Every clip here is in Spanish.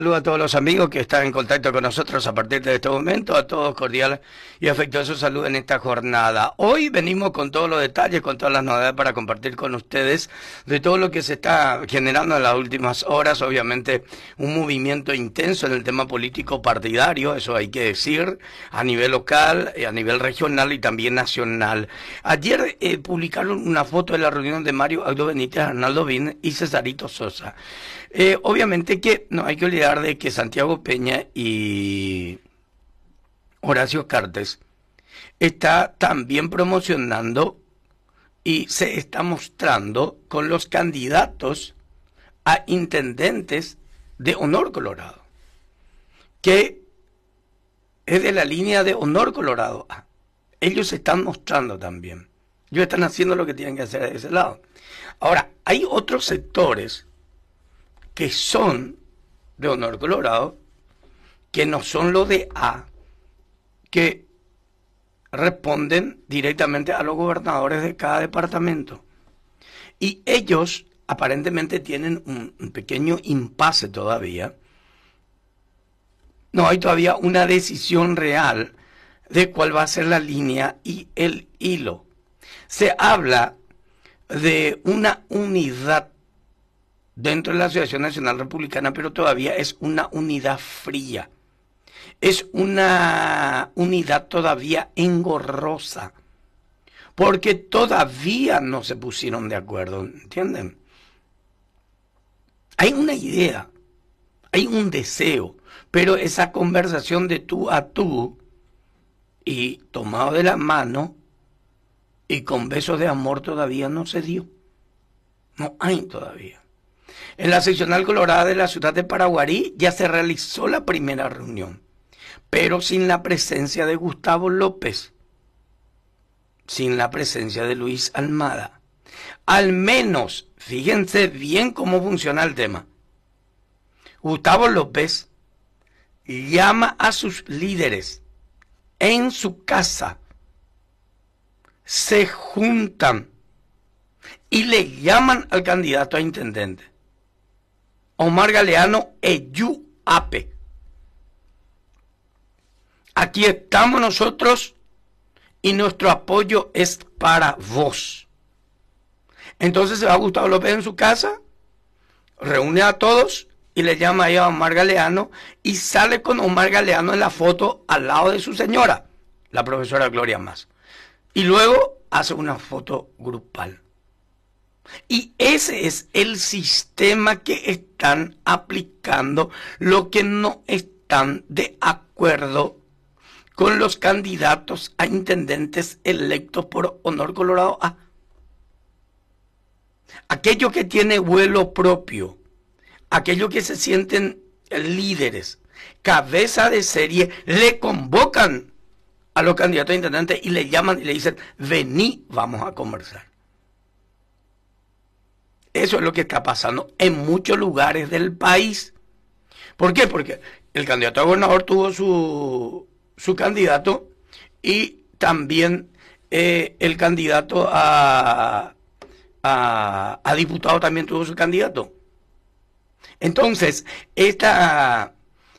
Saludos a todos los amigos que están en contacto con nosotros a partir de este momento, a todos cordial y afectuoso saludo en esta jornada. Hoy venimos con todos los detalles, con todas las novedades para compartir con ustedes de todo lo que se está generando en las últimas horas. Obviamente un movimiento intenso en el tema político partidario, eso hay que decir, a nivel local, a nivel regional y también nacional. Ayer publicaron una foto de la reunión de Mario Aldo Benítez, Arnaldo Bin y Cesarito Sosa. Obviamente que no hay que olvidar de que Santiago Peña y Horacio Cartes está también promocionando y se está mostrando con los candidatos a intendentes de Honor Colorado, que es de la línea de Honor Colorado. Ellos se están mostrando también. Ellos están haciendo lo que tienen que hacer de ese lado. Ahora, hay otros sectores que son de Honor Colorado, que no son los de A, que responden directamente a los gobernadores de cada departamento. Y ellos aparentemente tienen un pequeño impasse todavía. No hay todavía una decisión real de cuál va a ser la línea y el hilo. Se habla de una unidad dentro de la Asociación Nacional Republicana, pero todavía es una unidad fría. Es una unidad todavía engorrosa, porque todavía no se pusieron de acuerdo, ¿entienden? Hay una idea, hay un deseo, pero esa conversación de tú a tú, y tomado de la mano, y con besos de amor todavía no se dio. No hay todavía. En la seccional colorada de la ciudad de Paraguarí ya se realizó la primera reunión, pero sin la presencia de Gustavo López, sin la presencia de Luis Almada. Al menos, fíjense bien cómo funciona el tema. Gustavo López llama a sus líderes en su casa, se juntan y le llaman al candidato a intendente. Omar Galeano Eyu Ape. Aquí estamos nosotros y nuestro apoyo es para vos. Entonces se va Gustavo López en su casa, reúne a todos y le llama ahí a Omar Galeano y sale con Omar Galeano en la foto al lado de su señora, la profesora Gloria Mas. Y luego hace una foto grupal. Y ese es el sistema que están aplicando los que no están de acuerdo con los candidatos a intendentes electos por Honor Colorado A. Aquellos que tienen vuelo propio, aquellos que se sienten líderes, cabeza de serie, le convocan a los candidatos a intendentes y le llaman y le dicen, vení, vamos a conversar. Eso es lo que está pasando en muchos lugares del país. ¿Por qué? Porque el candidato a gobernador tuvo su candidato y también el candidato a diputado también tuvo su candidato. Entonces, esta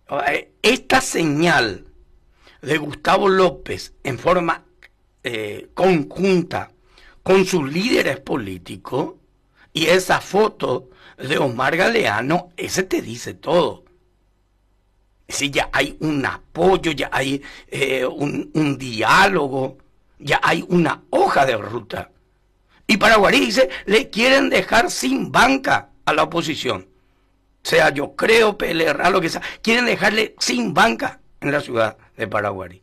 señal de Gustavo López en forma conjunta con sus líderes políticos, y esa foto de Omar Galeano, ese te dice todo. Si ya hay un apoyo, ya hay un diálogo, ya hay una hoja de ruta. Y Paraguarí dice, le quieren dejar sin banca a la oposición. Sea yo creo, PLR, lo que sea, quieren dejarle sin banca en la ciudad de Paraguarí.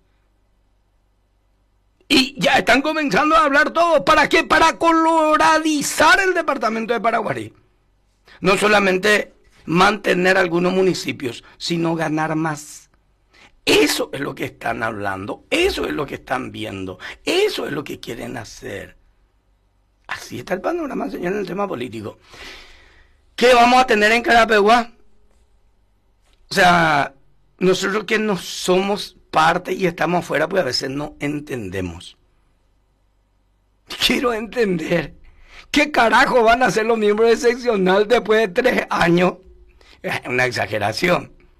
Y ya están comenzando a hablar todos. ¿Para qué? Para coloradizar el departamento de Paraguarí. No solamente mantener algunos municipios, sino ganar más. Eso es lo que están hablando, eso es lo que están viendo, eso es lo que quieren hacer. Así está el panorama, señor, en el tema político. ¿Qué vamos a tener en Carapeguá? O sea, nosotros que no somos parte y estamos afuera, pues a veces no entendemos. Quiero entender. ¿Qué carajo van a hacer los miembros de seccional después de 3 años? Es una exageración.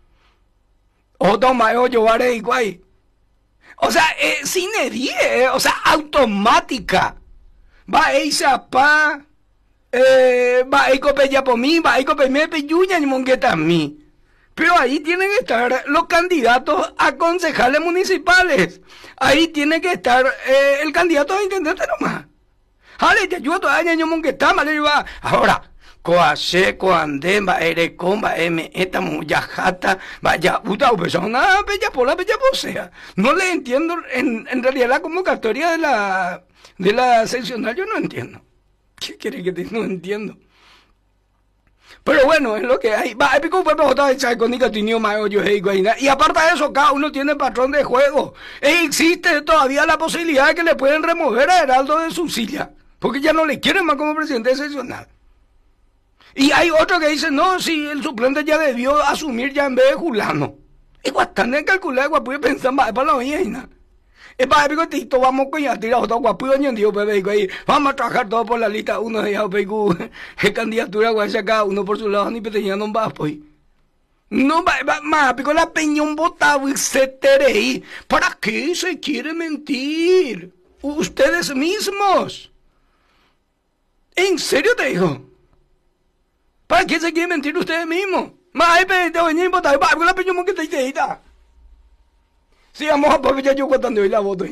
O toma, llevar y guay. O sea, sin edie, o sea, automática. Va a irse a pa, va a ir copia por mí, va a ir copia me peyuña ni mongueta a mí. Pero ahí tienen que estar los candidatos a concejales municipales. Ahí tiene que estar el candidato a intendente nomás. Jale, te ayudo todavía, ño mongueta, vale, va. Ahora, coache, coandé, va erecón, va esta muyajata, vaya, puta, persona, bella pola, bella posea. No le entiendo, en realidad la convocatoria de la seccional, yo no entiendo. ¿Qué quiere que te no entiendo? Pero bueno, es lo que hay. Va, épico fue para echar con Nicatinio Mayo, y aparte de eso, cada uno tiene patrón de juego. Existe todavía la posibilidad de que le pueden remover a Heraldo de su silla, porque ya no le quieren más como presidente seccional. Y hay otro que dice, no, si el suplente ya debió asumir ya en vez de Julano. Y bastante calcular, guapuyo, pensar más para la oína. Es para épico, tito, vamos con ya, tira otro guapuyo, ñendió, ahí. Vamos a trabajar todo por la lista, uno de ya, pecu, qué candidatura, guacha, cada uno por su lado, ni peteña, no va, pues. No va, más, pico la peñón botado y se terei. ¿Para qué se quiere mentir? Ustedes mismos. ¿En serio te digo? ¿Para qué se quieren mentir ustedes mismos? Más, te voy a votar, va, la peñón que te dice, sí, vamos a poner ya yo cuando hoy la voto,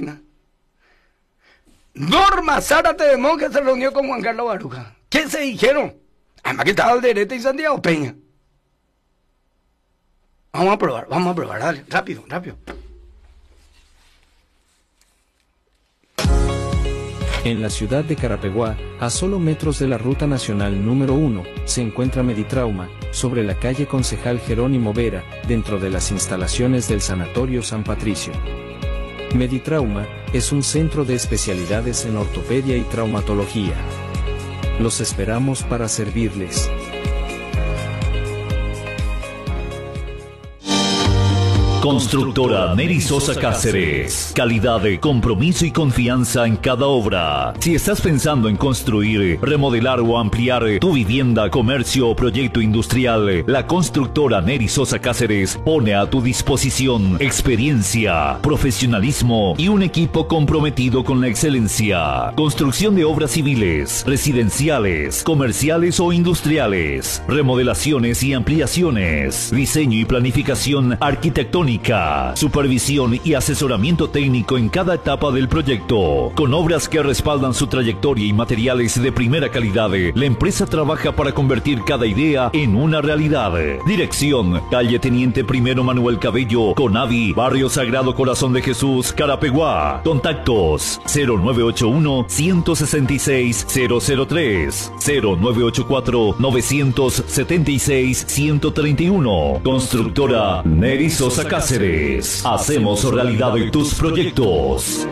Norma Zárate de Mon, que se reunió con Juan Carlos Baruja. ¿Qué se dijeron? Además que estaba Alderete y Santiago Peña. Vamos a probar, dale, rápido. En la ciudad de Carapeguá, a solo metros de la ruta nacional número 1, se encuentra Meditrauma, sobre la calle Concejal Jerónimo Vera, dentro de las instalaciones del Sanatorio San Patricio. Meditrauma es un centro de especialidades en ortopedia y traumatología. Los esperamos para servirles. Constructora Neri Sosa Cáceres. Calidad, compromiso y confianza en cada obra. Si estás pensando en construir, remodelar o ampliar tu vivienda, comercio o proyecto industrial, la constructora Neri Sosa Cáceres pone a tu disposición experiencia, profesionalismo y un equipo comprometido con la excelencia. Construcción de obras civiles, residenciales, comerciales o industriales, remodelaciones y ampliaciones, diseño y planificación arquitectónica, supervisión y asesoramiento técnico en cada etapa del proyecto. Con obras que respaldan su trayectoria y materiales de primera calidad, la empresa trabaja para convertir cada idea en una realidad. Dirección: calle Teniente Primero Manuel Cabello, Conavi, Barrio Sagrado Corazón de Jesús, Carapeguá. Contactos: 0981 166 003, 0984 976 131. Constructora Neri Sosa Cáceres. Hacemos realidad tus proyectos.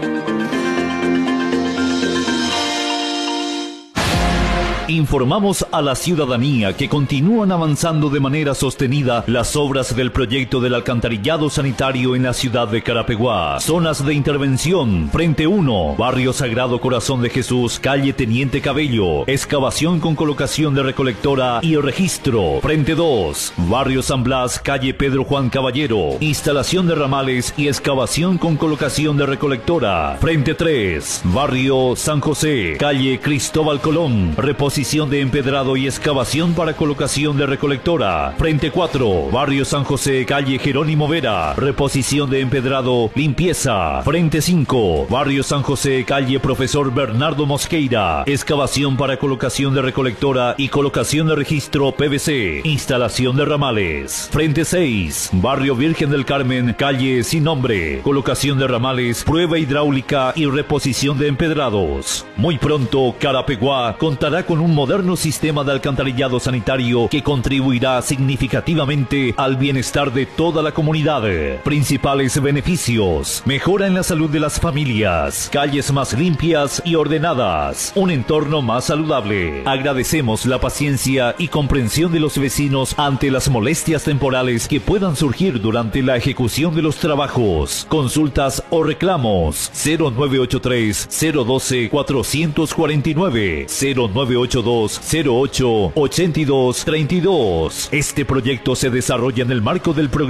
Informamos a la ciudadanía que continúan avanzando de manera sostenida las obras del proyecto del alcantarillado sanitario en la ciudad de Carapeguá. Zonas de intervención: Frente 1, Barrio Sagrado Corazón de Jesús, calle Teniente Cabello, excavación con colocación de recolectora y registro. Frente 2, Barrio San Blas, calle Pedro Juan Caballero, instalación de ramales y excavación con colocación de recolectora. Frente 3, Barrio San José, calle Cristóbal Colón, reposición de empedrado y excavación para colocación de recolectora. Frente 4, Barrio San José, calle Jerónimo Vera, reposición de empedrado, limpieza. Frente 5, Barrio San José, calle Profesor Bernardo Mosqueira, excavación para colocación de recolectora y colocación de registro PVC, instalación de ramales. Frente 6, Barrio Virgen del Carmen, calle Sin Nombre, colocación de ramales, prueba hidráulica y reposición de empedrados. Muy pronto, Carapeguá contará con un moderno sistema de alcantarillado sanitario que contribuirá significativamente al bienestar de toda la comunidad. Principales beneficios: mejora en la salud de las familias, calles más limpias y ordenadas, un entorno más saludable. Agradecemos la paciencia y comprensión de los vecinos ante las molestias temporales que puedan surgir durante la ejecución de los trabajos. Consultas o reclamos: 0983 012 449, 0982 08 82 32. Este proyecto se desarrolla en el marco del programa